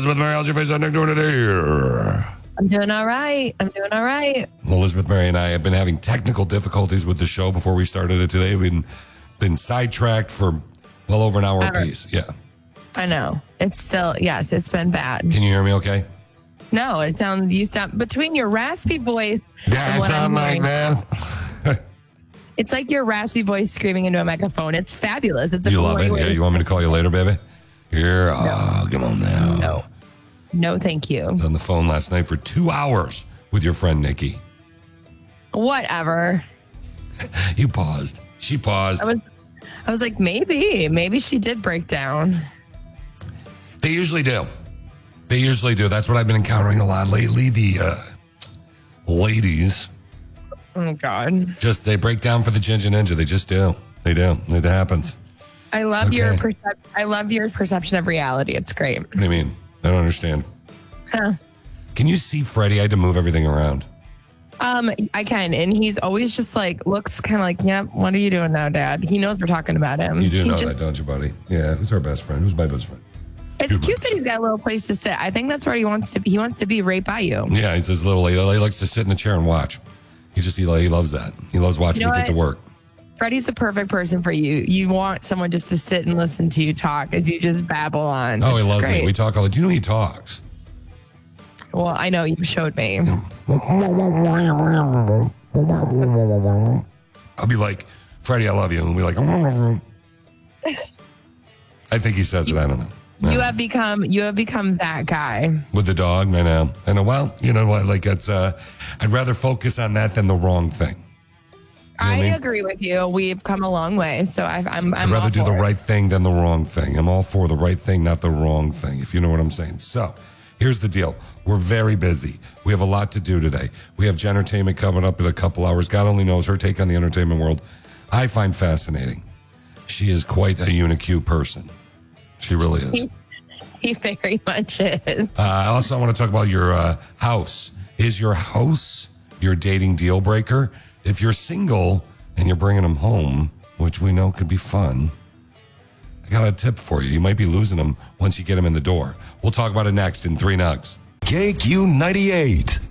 Elizabeth Mary, how's your face? I'm doing it here. I'm doing all right. Elizabeth Mary and I have been having technical difficulties with the show before we started it today. We've been sidetracked for well over an hour apiece. Yeah. I know. It's still, yes, it's been bad. Can you hear me okay? No, you sound, between your raspy voice and what I'm hearing, that. it's like your raspy voice screaming into a microphone. It's fabulous. It's a You love it? Yeah, you want me to call you later, baby? Here, come on now. No, thank you. I was on the phone last night for 2 hours with your friend Nikki. Whatever. You paused. She paused. I was like, maybe she did break down. They usually do. That's what I've been encountering a lot lately. The ladies. Oh, God. Just, they break down for the Ginger Ninja. They just do. They do. It happens. I love your perception of reality. It's great. What do you mean? I don't understand. Huh. Can you see Freddie? I had to move everything around. I can. And he's always just like, looks kind of like, yep, what are you doing now, Dad? He knows we're talking about him. You do know that, don't you, buddy? Yeah, who's our best friend? Who's my best friend? It's cute that he's got a little place to sit. I think that's where he wants to be. He wants to be right by you. Yeah, he's this little, he likes to sit in a chair and watch. He loves that. He loves watching me get to work. Freddie's the perfect person for you. You want someone just to sit and listen to you talk as you just babble on. Oh, he loves me. We talk all the time. Do you know he talks? Well, I know. You showed me. I'll be like, Freddie, I love you. And we'll be like, I think he says it. I don't know. You have become that guy. With the dog, I know. Well, you know what? Like, it's, I'd rather focus on that than the wrong thing. You know I agree with you. We've come a long way. So I'd rather do the right thing than the wrong thing. I'm all for the right thing, not the wrong thing, if you know what I'm saying. So here's the deal. We're very busy. We have a lot to do today. We have Gentertainment coming up in a couple hours. God only knows her take on the entertainment world. I find fascinating. She is quite a unique person. She really is. He very much is. Also, I want to talk about your house. Is your house your dating deal breaker? If you're single and you're bringing them home, which we know could be fun, I got a tip for you. You might be losing them once you get them in the door. We'll talk about it next in 3 Nugs. KQ98.